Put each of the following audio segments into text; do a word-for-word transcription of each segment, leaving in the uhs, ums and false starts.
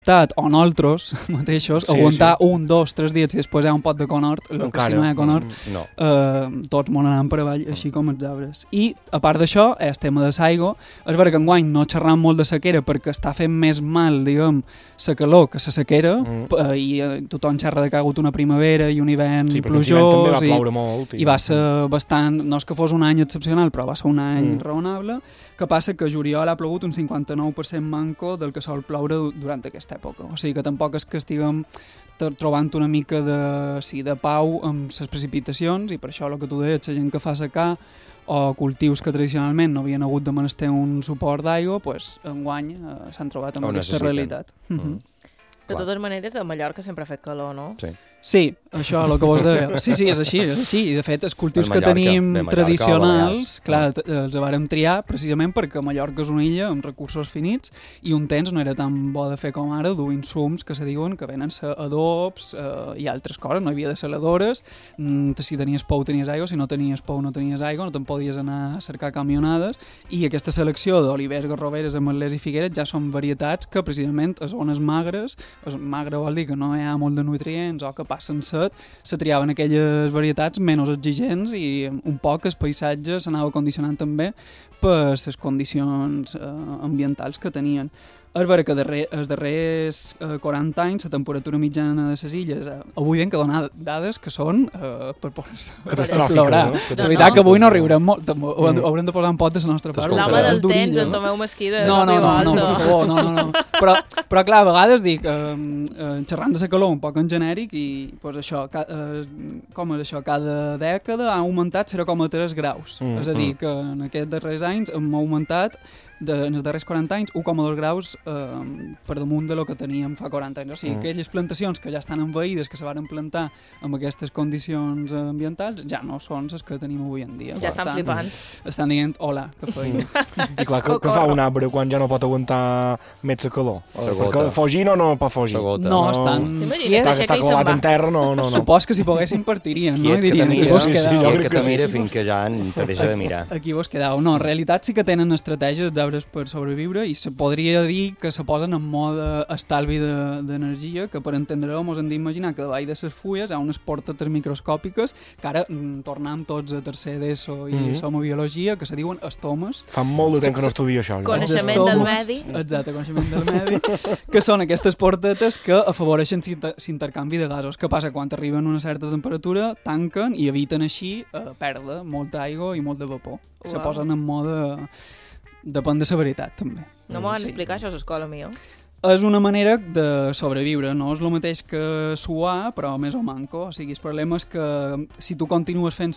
o nosaltres mateixos, sí, aguantar sí. un, dos, tres dies i després hi ha un pot de conhort, el que si no hi ha conhort, mm, no. eh, tots molt anant per avall, mm. així com els arbres. I, a part d'això, és tema de l'aigua. És vera que enguany no xerram molt de sequera perquè està fent més mal, diguem, la calor que la sequera, mm. eh, i eh, tothom xerra de que ha hagut una primavera i un hivern sí, plujós, va ploure molt, i, i va ser bastant, no és que fos un any excepcional, però va ser un any mm. raonable. Que passa que a juliol ha plogut un cinquanta-nou per cent manco del que sol ploure durant aquesta època. O sigui que tampoc és que estiguem trobant una mica de, sí, de pau amb les precipitacions, i per això el que tu deies, la gent que fa secar o cultius que tradicionalment no havien hagut de menester un suport d'aigua, pues, enguany eh, s'han trobat amb o aquesta realitat. Mm -hmm. De totes maneres, a Mallorca sempre ha fet calor, no? Sí. Sí, això, el que vos deia. Sí, sí, és així, és així. I, de fet, els cultius que tenim Mallorca, tradicionals, clar, els vàrem triar precisament perquè Mallorca és una illa amb recursos finits i un temps no era tan bo de fer com ara, dur insums que se diuen que venen ser adobs eh, i altres coses. No hi havia de saladores, mm, si tenies pou tenies aigua, si no tenies pou no tenies aigua, no te'n podies anar a cercar camionades, i aquesta selecció d'olivers, garroveres, ametlers i figueres ja són varietats que precisament a zones magres, magre vol dir que no hi ha molt de nutrients o que passen set, se triaven aquelles varietats menys exigents i un poc el paisatge s'anava condicionant també per les condicions eh, ambientals que tenien. És vera que darrer, els darrers eh, quaranta anys la temperatura mitjana de les illes, eh, avui hem que donar dades que són eh, per poder-se plorar. No? És veritat que avui no riurem molt, ho, mm. haurem de posar un pot de la nostra part. L'home del temps, en Tomeu Mesquí de no, no, no, no, per favor, no, no, no. Però, però clar, a vegades dic, eh, eh, xerrant de la calor un poc en genèric, i pues, això, ca, eh, com és això, cada dècada ha augmentat zero coma tres graus. Mm. És a dir, que en aquests darrers anys hem augmentat de, en els darrers quaranta anys un coma dos graus eh, per damunt de lo que teníem fa quaranta anys. O sigui, mm. aquelles plantacions que ja estan envaïdes, que se van plantar amb aquestes condicions ambientals, ja no són les que tenim avui en dia. Ja estan tant, flipant. Estan dient, hola, que feia. I clar, que, que fa un arbre quan ja no pot aguantar més la calor? Perquè fogint o no pot fogir? No, no, estan... Està, està clavat en terra, no, no, no. Supos que si poguessin partirien, no? I dirien, aquí vos quedau. Quiet que te mira fins que ja te deixa de mirar. Aquí vos quedau. No, en realitat sí que tenen estratègies per sobreviure, i se podria dir que se posen en mode estalvi d'energia, que per entendre-ho mos hem d'imaginar que davall de les fulles hi ha unes portetes microscòpiques que ara tornem tots a tercer d'ESO i mm -hmm. som a biologia, que se diuen estomes. Fa molt de temps que no estudio això. Coneixement del medi. Exacte, coneixement del medi. Que són aquestes portetes que afavoreixen l'intercanvi de gasos. Què passa? Quan arriben a una certa temperatura, tanquen i eviten així eh, perdre molta aigua i molt de vapor. Wow. Se posen en mode... Depèn de la veritat, també. No m'ho van sí. explicar això a l'escola, meva. És una manera de sobreviure, no és el mateix que suar, però més o manco. O sigui, el problema és que si tu continues fent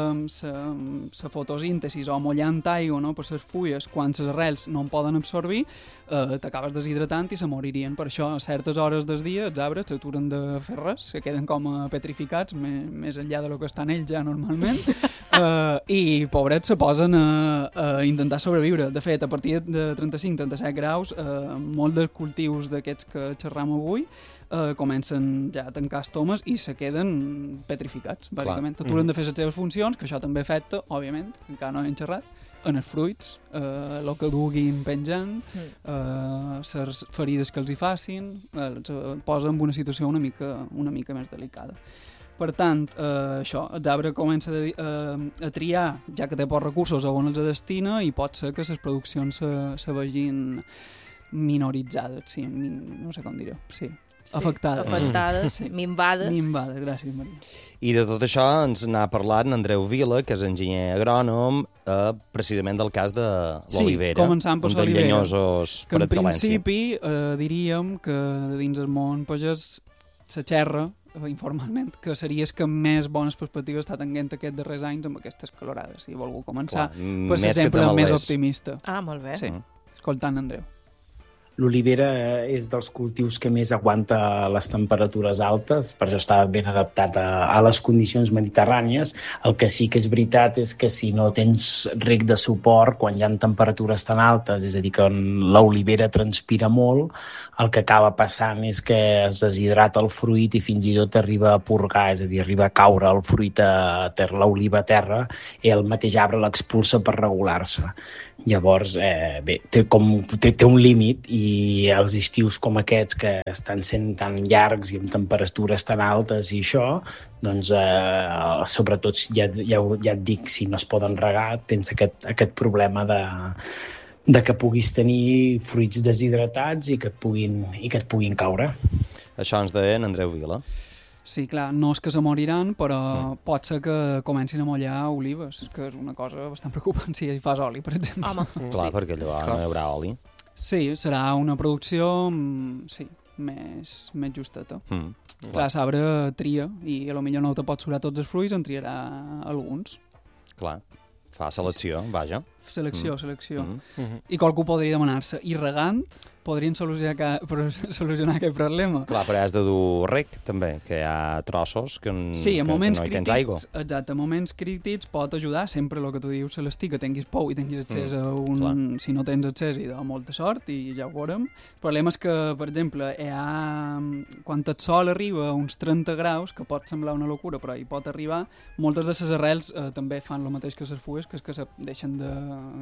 la fotosíntesi o mullant aigua, no, per les fulles, quan les arrels no en poden absorbir, eh, t'acabes deshidratant i se moririen. Per això, a certes hores del dia, els arbres s'aturen de fer res, se queden com petrificats, més, més enllà de lo que estan ells ja normalment, eh, i, pobrets, se posen a, a intentar sobreviure. De fet, a partir de trenta-cinc a trenta-set graus, eh, molt de cultius d'aquests que xerram avui eh, comencen ja a tancar estomes i se queden petrificats, bàsicament. Aturen mm. de fer les seves funcions, que això també afecta, òbviament, encara no hem xerrat, en els fruits, eh, el que duguin penjant, eh, les ferides que els hi facin, eh, els posa en una situació una mica, una mica més delicada. Per tant, eh, això, el arbre comença a, eh, a triar, ja que té pocs recursos, on els destina, i pot ser que les produccions se, se vegin minoritzades, sí, min, no sé com dir-ho, sí. Sí, afectades, afectades sí. minvades. Minvades, gràcies, Maria. I de tot això ens n'ha parlat Andreu Vila, que és enginyer agrònom, eh, precisament del cas de l'olivera, sí, començant per un dels llenyosos per excel·lència. Que en principi eh, diríem que dins el món pagès se xerra informalment, que seria que més bones perspectives està tenint aquests darrers anys amb aquestes calorades. I he volgut començar Clar, per l'exemple més optimista. Ah, molt bé. Sí, escoltant Andreu. L'olivera és dels cultius que més aguanta les temperatures altes, per això està ben adaptat a, a les condicions mediterrànies. El que sí que és veritat és que si no tens reg de suport, quan hi ha temperatures tan altes, és a dir, que l'olivera transpira molt, el que acaba passant és que es deshidrata el fruit i fins i tot arriba a purgar, és a dir, arriba a caure el fruit a ter l'oliva a terra i el mateix arbre l'expulsa per regular-se. Llavors, eh, bé, té, com, té, té un límit i els estius com aquests que estan sent tan llargs i amb temperatures tan altes i això, doncs eh, sobretot ja, ja, ja et dic, si no es poden regar, tens aquest, aquest problema de, de que puguis tenir fruits deshidratats i que et puguin, i que et puguin caure. Això ens deia en Andreu Vila. Sí, clar, no és que se moriran, però Mm. pot ser que comencin a mullar olives, que és una cosa bastant preocupant si hi fas oli, per exemple. Home, Clar, sí. perquè allò no hi haurà oli. Sí, serà una producció mm, sí, més, més justeta. Mm. Clar, l'arbre tria i a lo millor no te pot surar tots els fruits, en triarà alguns. Clar, fa selecció, vaja. Selecció, Mm. selecció. Mm. I qualcú podria demanar-se, i regant podrien solucionar, ca... solucionar aquest problema? Clar, però has de dur rec, també, que hi ha trossos que, n- Sí, en que, moments que no hi tens aigua. crítics, exacte, en moments crítics pot ajudar sempre el que tu dius, Celestí, que tinguis pou i tinguis accés Mm, a un... clar. Si no tens accés, i de molta sort, i ja ho veurem. El problema és que, per exemple, hi ha... quan el sol arriba a uns trenta graus, que pot semblar una locura, però hi pot arribar, moltes de les arrels eh, també fan el mateix que les fulles, que és que se deixen de...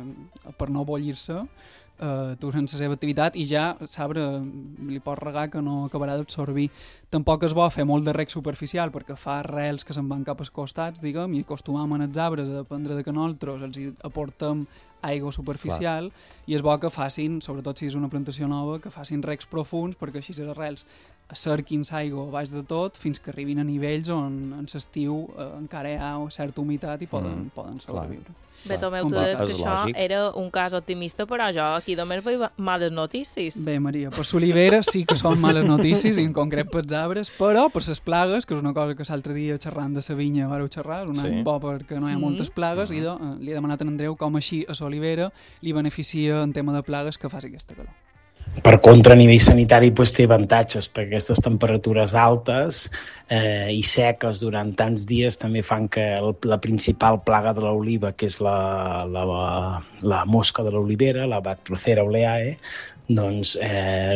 per no bollir-se, Uh, aturen la seva activitat i ja l'arbre li pot regar que no acabarà d'absorbir. Tampoc és bo fer molt de rec superficial perquè fa arrels que se'n van cap als costats, diguem, i acostumam els arbres a dependre de que nosaltres els hi aportem aigua superficial. Clar. I és bo que facin, sobretot si és una plantació nova, que facin recs profuns perquè així les arrels cerquin l'aigua baix de tot fins que arribin a nivells on en l'estiu eh, encara hi ha certa humitat i poden, Mm, poden sobreviure. Bé, Tomeu, Com tu va? deies que És això lògic. era un cas optimista, però jo aquí només veig males notícies. Bé, Maria, per l'olivera sí que són males notícies, i en concret pels arbres, però per les plagues, que és una cosa que l'altre dia xerrant de la vinya vareu xerrar, és un Sí. any bo perquè no hi ha Mhm. moltes plagues, Mhm. i de, eh, li he demanat a en Andreu com així a l'olivera li beneficia en tema de plagues que faci aquesta calor. Per contra, a nivell sanitari doncs, té avantatges, perquè aquestes temperatures altes eh, i seques durant tants dies també fan que el, la principal plaga de l'oliva, que és la, la, la mosca de l'olivera, la Bactrocera oleae, doncs eh,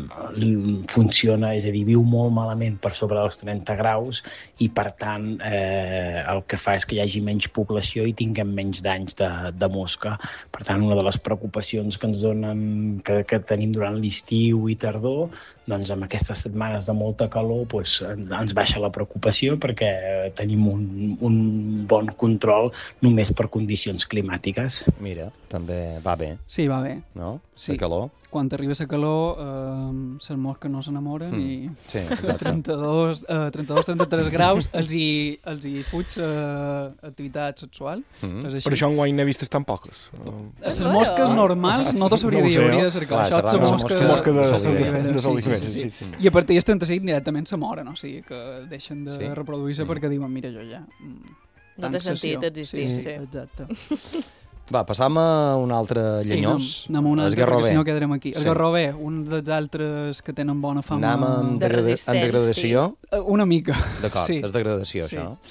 funciona, és a dir, viu molt malament per sobre dels trenta graus i, per tant, eh, el que fa és que hi hagi menys població i tinguem menys danys de, de mosca. Per tant, una de les preocupacions que ens donen, que, que tenim durant l'estiu i tardor, doncs amb aquestes setmanes de molta calor doncs, ens, ens baixa la preocupació perquè tenim un, un bon control només per condicions climàtiques. Mira, també va bé, Sí, va bé. no? Sí. La calor. Quan arriba la calor, eh, les mosques no s'enamoren Mm. i Sí, a exacte. trenta-dos, eh, trenta-dos trenta-tres graus els hi, els hi fuig eh, activitat sexual. Mm. És així. Per això enguany n'he vistes tan poques. Uh, Les Bueno. mosques normals no t'ho sabria No ho dir, sé, hauria no? de ser Clar, clar. Això és xerrant la de mosca, mosca- mosca de- de de- l'olivera, de sí, l'olivera, sí, sí, sí, sí. sí. I a partir dels trenta-cinc directament se moren, o sigui que deixen de Sí? reproduir-se Mm. perquè diuen, mira, jo ja... mm, No té tant sentit sessió. existir, sí. sí. Exacte. Va, passam a un altre Sí, llenyós. anem, anem a un altre, Esgarrover. perquè si no quedarem aquí. Sí. El Garrover, un dels altres que tenen bona fama... Anem amb De degrada- en resistent, degradació? Eh, Una mica. D'acord, Sí. és degradació, Sí. això, no?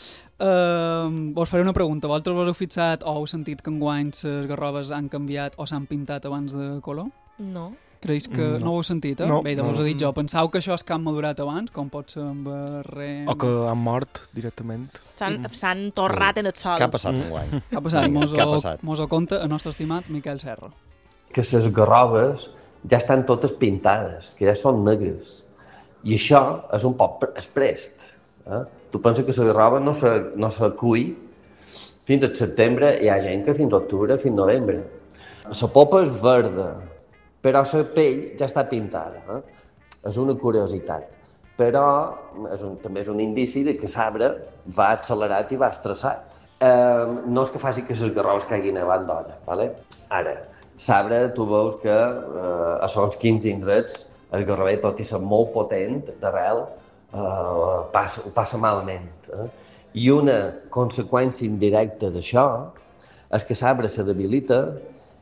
Uh, vos faré una pregunta. Vosaltres vos heu fixat o heu sentit que enguany les garroves han canviat o s'han pintat abans de color? No. Creus que No. no ho heu sentit, eh? No. Bé, de No. vos he dit jo. Pensau que això és que han madurat abans, com pot ser amb el rem... o que han mort directament. S'han s'han torrat en el sol. Què ha passat Mm. enguany? Què ha passat? Vinga, Mos què ha ho, passat? mos ho conta el nostre estimat Miquel Serra. Que les garroves ja estan totes pintades, que ja són negres. I això és un poc exprest. Eh? Tu penses que la garrova no se, no se cull fins al setembre, hi ha gent que fins a octubre, fins a novembre. La popa és verda, però la pell ja està pintada. Eh? És una curiositat. Però és un, també és un indici de que l'arbre va accelerat i va estressat. Eh, no és que faci que les garroves caiguin abans d'hora. ¿Vale? Ara, l'arbre, tu veus que eh, a segons quins indrets el garrover, tot i ser molt potent d'arrel, eh, passa, ho passa malament. Eh? I una conseqüència indirecta d'això és que l'arbre se debilita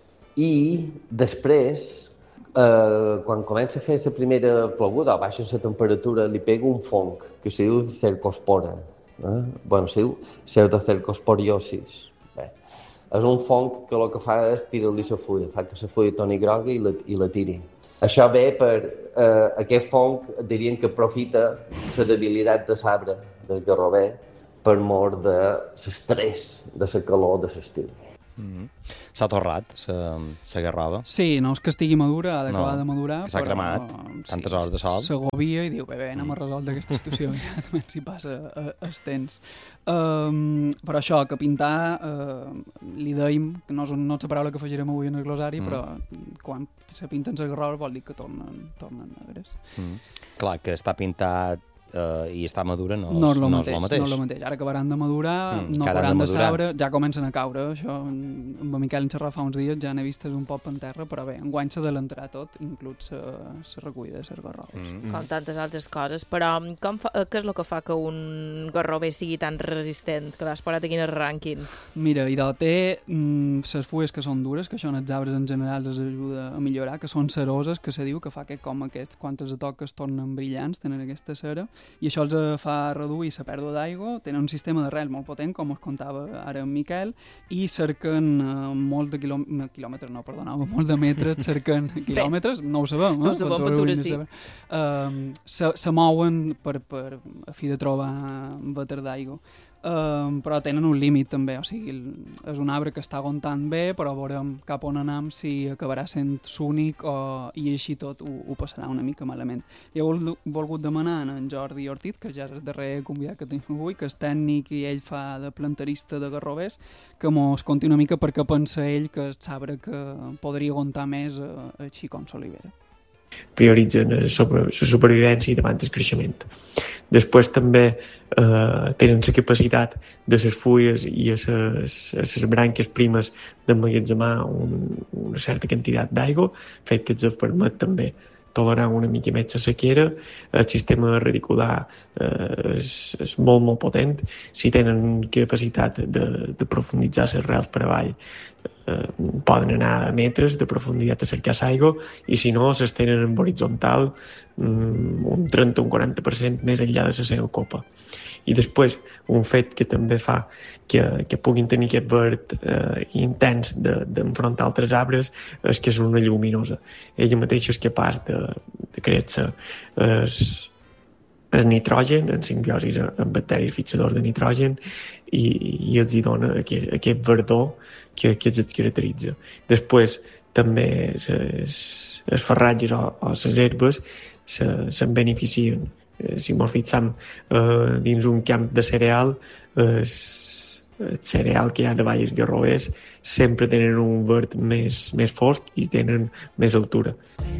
i després, eh, quan comença a fer la primera ploguda o baixa la temperatura, li pega un fong que se diu cercospora. Eh? Bueno, se diu pseudocercosporiosis. Bé, és un fong que el que fa és tirar-li la fulla, fa que la fulla torni groga i la, i la tiri. Això ve per eh, aquest fong, dirien que aprofita la debilitat de l'arbre, del garrover, per mort de l'estrès, de la calor de l'estiu. Mm-hmm. S'ha torrat, la garrova? Sí, no és que estigui madura, ha d'acabar no, de madurar. Que s'ha cremat, tantes sí, hores de sol. S'agobia i diu, bé, bé, anem a resoldre aquesta situació, ja també s'hi passa el temps. Um, però això, que pintar, uh, li deim, que no és, no és la paraula que afegirem avui en el glosari, mm. però quan se pinten les garroves vol dir que tornen, tornen negres. Mm. Clar, que està pintat Uh, i està madura no, no, és, no, mateix, és el mateix. no és el mateix. Ara acabaran de madurar, mm, no acabaran de, de sabre, ja comencen a caure. Això, amb en Miquel en xerrar fa uns dies ja n'he vist un pop en terra, però bé, enguany s'adelantarà tot, inclús la recollida de les garroves. Mm. Com tantes altres coses, però com fa, què és el que fa que un garrover sigui tan resistent, que l'has parat aquí en el rànquing? Mira, i de té mm, les fulles que són dures, que això en els arbres en general les ajuda a millorar, que són ceroses, que se diu que fa que com aquests, quan els toques tornen brillants, tenen aquesta cera, i això els fa reduir la pèrdua d'aigua, tenen un sistema d'arrels molt potent, com us contava ara en Miquel, i cerquen uh, molts de quilòmetres, quilòmetres no, perdoneu, molts de metres, cerquen quilòmetres, no ho sabem, eh? No ho sabem, Ventura sí. Uh, se, se mouen per, per a fi de trobar veter d'aigua. Um, però tenen un límit també, o sigui, és un arbre que està aguantant bé, però veurem cap on anem si acabarà sent l'únic o, i així tot ho, ho passarà una mica malament. I he vol, volgut demanar a en Jordi Ortiz, que ja és el darrer convidat que tenim avui, que és tècnic i ell fa de planterista de garrovers, que mos conti una mica perquè pensa ell que és l'arbre que podria aguantar més uh, així com l'olivera. Prioritzen la supervivència davant del creixement. Després també eh, tenen la capacitat de les fulles i a les branques primes d'emmagatzemar un, una certa quantitat d'aigua, fet que els permet també tolerar una mica més la sequera. El sistema radicular eh, és, és molt, molt potent. Si tenen capacitat de, de profunditzar les arrels per avall, eh, poden anar a metres de profunditat a cercar l'aigua, i si no, s'estenen en horitzontal mm, un trenta o un quaranta per cent més enllà de la seva copa. I després, un fet que també fa que, que puguin tenir aquest verd eh, intens d'enfrontar de, altres arbres és que és una lluminosa. Ella mateixa és capaç de, de crear-se el, el nitrogen, en simbiosi amb bacteris fixadors de nitrogen, i, i els hi dona aquest, aquest verdor que, que els caracteritza. Després, també els ferratges o, o les herbes se'n beneficien. Si ens fixem eh, dins un camp de cereal, eh, el cereal que hi ha davall els garrovers sempre tenen un verd més, més fosc i tenen més altura.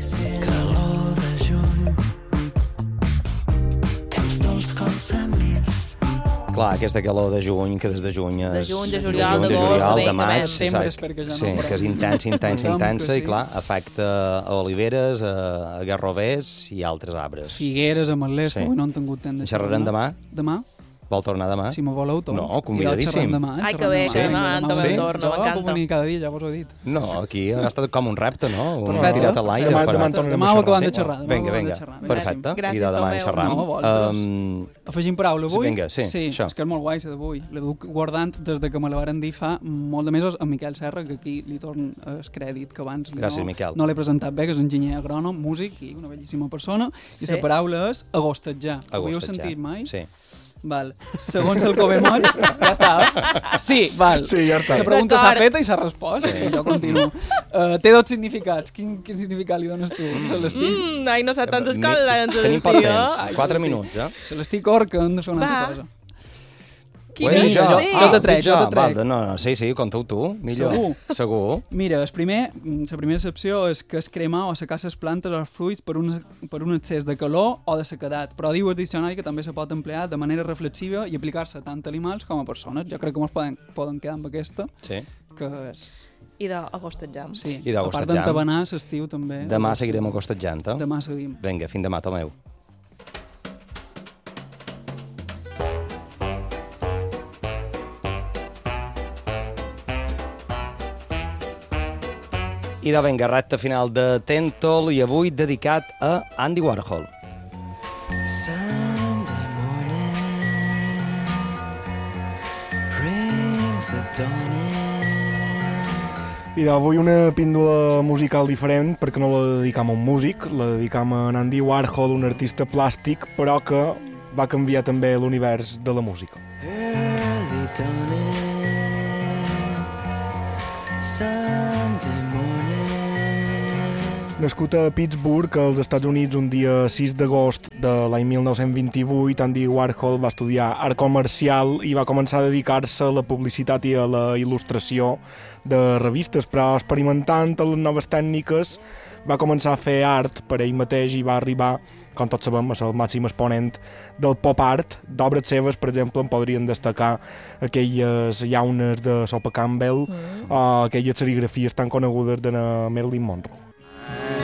Clar, aquesta calor de juny, que des de juny és... De juny, de juliol, de juliol, de maig, setembre, que ja sí, no, que és intensa, intensa, intensa, i clar, afecta a oliveres, a, a garrovers i altres arbres. Figueres, ametlers, sí. que avui no han tingut temps de xerrar. Xerrarem demà? Demà? Vol tornar demà? Si me voleu, tot. No, convidadíssim. Demà, Ai, que bé, que demà, demà, demà sí? torno, jo m'encanta. puc venir cada dia, ja vos ho he dit. No, aquí ha estat com un repte, no? Un Perfecte. tirat a l'aire. Demà, però... demà en tornarem demà a ho xerrar. acabem de xerrar. Demà Vinga, ho acabem vinga. de xerrar. Perfecte. Gràcies, I de demà en Tomeu. xerram. No, vosaltres. Um... Afegim paraula avui? Vinga, sí, sí això. És que és molt guai, la d'avui. La duc guardant des de que me la varen dir fa molt de mesos a Miquel Serra, que aquí li torn el crèdit que abans Gràcies, no, Miquel. no l'he presentat bé, que és enginyer agrònom, músic i una bellíssima persona. Sí. I la paraula és agostatjar. Ho havíeu Agostatjar. sentit mai? Sí. Val. Segons el Covemoll, ja està. Sí, val. Sí, ja està. La pregunta s'ha D'acord. feta i s'ha respost. Sí. I jo continuo. Uh, té dos significats. Quin, quin significat li dones tu? Celestí? Mm, ai, no sé tantes Ni- coses, ens Tenim poc temps, Ai, quatre Celestí. minuts, eh? Celestí Cor, que hem de fer una Va. altra cosa. Quina Ui, és? jo, Sí. jo te trec, dic jo te trec. Val, no, no, sí, sí, conta-ho tu, millor. Segur? Segur. Mira, el primer, la primera excepció és que es cremar o assecar les plantes o els fruits per un, per un excés de calor o de sequedat, però diu el diccionari que també se pot emplear de manera reflexiva i aplicar-se tant a animals com a persones. Jo crec que ens poden, poden quedar amb aquesta, Sí. que és... I d'agostatjam. Sí, I a part d'agostatjam. d'entabanar l'estiu també. Demà seguirem acostatjant, eh? Demà seguim. Vinga, fins demà, Tomeu. I de vinga, recta final de Tentol i avui dedicat a Andy Warhol. Sunday morning brings the dawn in. I d'avui una píndola musical diferent perquè no la dedicam a un músic, la dedicam a Andy Warhol, un artista plàstic, però que va canviar també l'univers de la música. Early dawning Sunday morning. Nascut a Pittsburgh, als Estats Units, un dia sis d'agost de l'any mil nou-cents vint-i-vuit, Andy Warhol va estudiar art comercial i va començar a dedicar-se a la publicitat i a la il·lustració de revistes, però experimentant les noves tècniques va començar a fer art per ell mateix i va arribar, com tots sabem, a ser el màxim exponent del pop art. D'obres seves, per exemple, en podrien destacar aquelles llaunes de Sopa Campbell mm. o aquelles serigrafies tan conegudes de Marilyn Monroe.